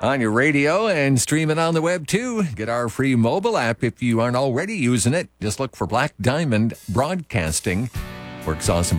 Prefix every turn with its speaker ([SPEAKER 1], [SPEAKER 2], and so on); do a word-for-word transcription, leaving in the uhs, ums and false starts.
[SPEAKER 1] on your radio and stream it on the web too. Get our free mobile app if you aren't already using it. Just look for Black Diamond Broadcasting. Works awesome.